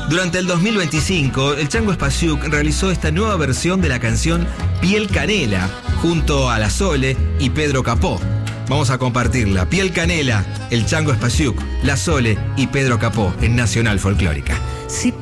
Durante el 2025, el Chango Spasiuk realizó esta nueva versión de la canción Piel Canela, junto a La Sole y Pedro Capó. Vamos a compartirla. Piel Canela, el Chango Spasiuk, La Sole y Pedro Capó en Nacional Folclórica. Si